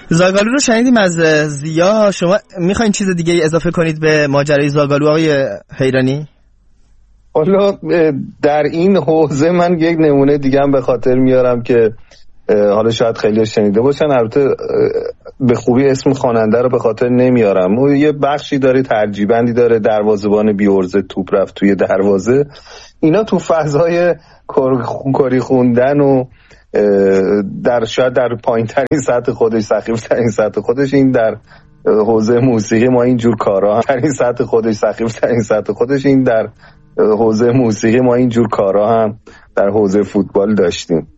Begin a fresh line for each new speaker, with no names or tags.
زاگالو رو شنیدیم از زیا. شما میخواین چیز دیگه اضافه کنید به ماجرای زاگالو آقای حیرانی؟
حالا در این حوزه من یک نمونه دیگه هم به خاطر میارم که حالا شاید خیلی شنیده باشن، البته به خوبی اسم خواننده رو به خاطر نمیارم. اون یه بخشی داره، ترجیبندی داره، دروازه‌بان بی‌عرضه توپ رفت توی دروازه. اینا تو فضای کری خوندن و شاید در پایین ترین سطح خودش، سخیف ترین سطح خودش، این در حوزه موسیقی ما اینجور کارا هم در حوزه موسیقی ما اینجور کارا هم در حوزه فوتبال داشتیم.